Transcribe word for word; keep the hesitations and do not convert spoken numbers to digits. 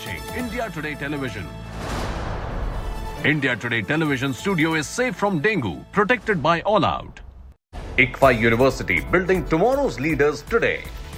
watching India Today Television. India Today Television studio is safe from dengue, protected by All Out. I C F A University, building tomorrow's leaders today.